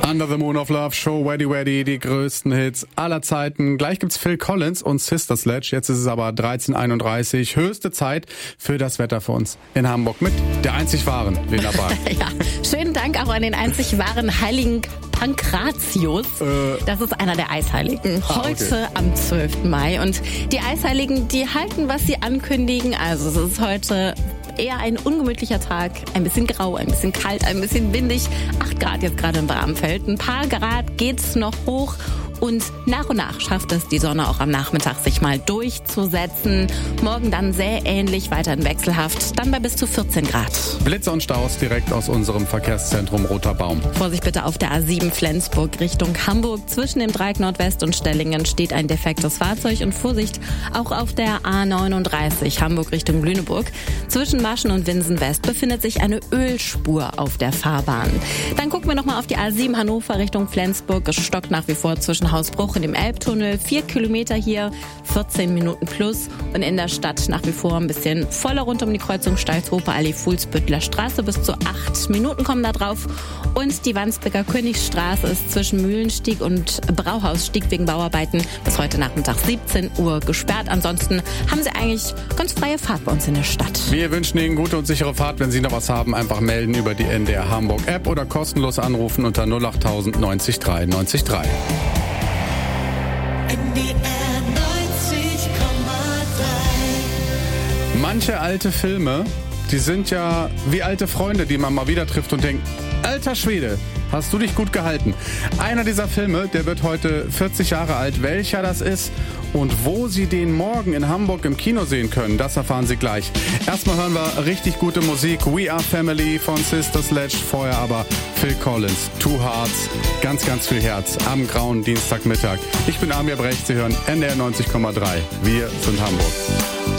Under the Moon of Love, Show Weddy Weddy, die größten Hits aller Zeiten. Gleich gibt's Phil Collins und Sister Sledge. Jetzt ist es aber 13:31. Höchste Zeit für das Wetter für uns in Hamburg mit der einzig wahren Lena Bar. Ja, schönen Dank auch an den einzig wahren Heiligen Pankratius. Das ist einer der Eisheiligen. Heute am 12. Mai. Und die Eisheiligen, die halten, was sie ankündigen. Also es ist heute eher ein ungemütlicher Tag. Ein bisschen grau, ein bisschen kalt, ein bisschen windig. 8 Grad jetzt gerade in Bramfeld. Ein paar Grad geht's noch hoch. Und nach schafft es die Sonne auch am Nachmittag, sich mal durchzusetzen. Morgen dann sehr ähnlich, weiterhin wechselhaft, dann bei bis zu 14 Grad. Blitze und Staus direkt aus unserem Verkehrszentrum Roter Baum. Vorsicht bitte auf der A7 Flensburg Richtung Hamburg. Zwischen dem Dreieck Nordwest und Stellingen steht ein defektes Fahrzeug. Und Vorsicht auch auf der A39 Hamburg Richtung Lüneburg. Zwischen Maschen und Winsen West befindet sich eine Ölspur auf der Fahrbahn. Dann gucken wir nochmal auf die A7 Hannover Richtung Flensburg. Es stockt nach wie vor zwischen Hausbruch in dem Elbtunnel. 4 Kilometer hier, 14 Minuten plus. Und in der Stadt nach wie vor ein bisschen voller rund um die Kreuzung Stalzhofer Allee, Fuhlsbüttler Straße. Bis zu 8 Minuten kommen da drauf. Und die Wandsbeker Königsstraße ist zwischen Mühlenstieg und Brauhausstieg wegen Bauarbeiten bis heute Nachmittag 17 Uhr gesperrt. Ansonsten haben Sie eigentlich ganz freie Fahrt bei uns in der Stadt. Wir wünschen Ihnen gute und sichere Fahrt. Wenn Sie noch was haben, einfach melden über die NDR Hamburg App oder kostenlos anrufen unter 08000 90 3 90 3. Manche alte Filme, die sind ja wie alte Freunde, die man mal wieder trifft und denkt, alter Schwede, hast du dich gut gehalten. Einer dieser Filme, der wird heute 40 Jahre alt. Welcher das ist und wo Sie den morgen in Hamburg im Kino sehen können, das erfahren Sie gleich. Erstmal hören wir richtig gute Musik. We Are Family von Sister Sledge. Vorher aber Phil Collins, Two Hearts. Ganz, ganz viel Herz am grauen Dienstagmittag. Ich bin Amir Brecht. Sie hören NDR 90,3. Wir sind Hamburg.